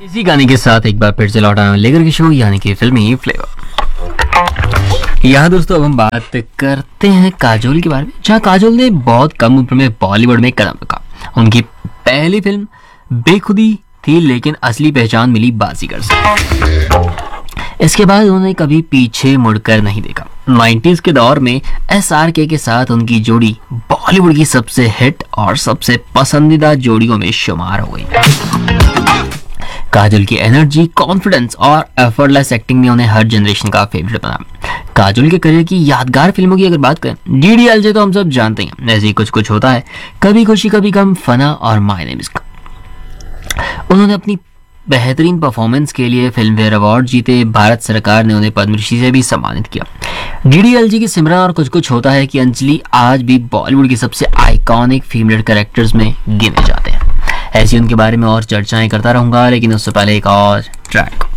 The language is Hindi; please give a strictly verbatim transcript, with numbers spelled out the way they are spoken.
इसी गाने के साथ एक बार फिर से लौटा है लेकर के शो यानी कि फिल्मी फ्लेवर। यहाँ दोस्तों अब हम बात करते हैं काजोल के बारे में, जहाँ काजोल ने बहुत कम उम्र में बॉलीवुड में कदम रखा। उनकी पहली फिल्म बेखुदी थी, लेकिन असली पहचान मिली बाजीगर से। इसके बाद उन्होंने कभी पीछे मुड़कर नहीं देखा। नाइंटीज़ के दौर में एस आर के के साथ उनकी जोड़ी बॉलीवुड की सबसे हिट और सबसे पसंदीदा जोड़ियों में शुमार हो गई। काजोल की एनर्जी, कॉन्फिडेंस और एफर्टलेस एक्टिंग ने उन्हें हर जनरेशन का फेवरेट बना। काजोल के करियर की यादगार फिल्मों की अगर बात करें, डी डी एल जे तो हम सब जानते हैं, ऐसे ही कुछ कुछ होता है, कभी खुशी कभी गम, फना और माय नेम इज। उन्होंने अपनी बेहतरीन परफॉर्मेंस के लिए फिल्म फेयर अवार्ड जीते। भारत सरकार ने उन्हें पद्मश्री से भी सम्मानित किया। डी डी एल जे की सिमरन और कुछ कुछ होता है कि अंजलि आज भी बॉलीवुड की सबसे आइकॉनिक फीमेल कैरेक्टर्स में गिने जाते हैं। ऐसी उनके बारे में और चर्चाएं करता रहूंगा, लेकिन उससे पहले एक और ट्रैक।